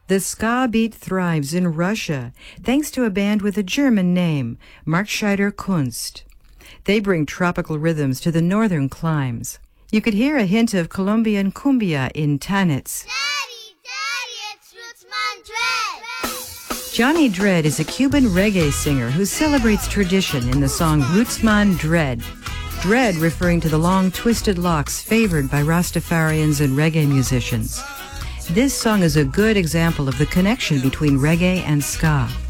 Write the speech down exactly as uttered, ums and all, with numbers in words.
The ska beat thrives in Russia thanks to a band with a German name, Marktscheider Kunst. They bring tropical rhythms to the northern climes. You could hear a hint of Colombian cumbia in Tanitz. Daddy, Daddy, it's Rootsman Dread. Johnny Dread is a Cuban reggae singer who celebrates tradition in the song Rootsman Dread. Dread referring to the long twisted locks favored by Rastafarians and reggae musicians. This song is a good example of the connection between reggae and ska.